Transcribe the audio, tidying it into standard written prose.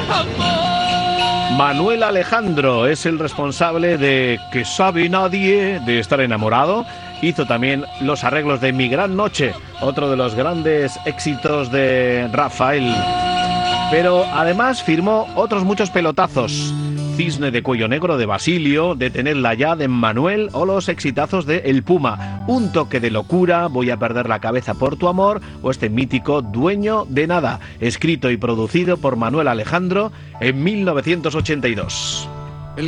Manuel Alejandro es el responsable de Que sabe nadie de estar enamorado. Hizo también los arreglos de Mi Gran Noche, otro de los grandes éxitos de Rafael. Pero además firmó otros muchos pelotazos. Cisne de cuello negro de Basilio, Detenerla ya de Manuel o los exitazos de El Puma, Un toque de locura, Voy a perder la cabeza por tu amor o este mítico Dueño de nada, escrito y producido por Manuel Alejandro en 1982.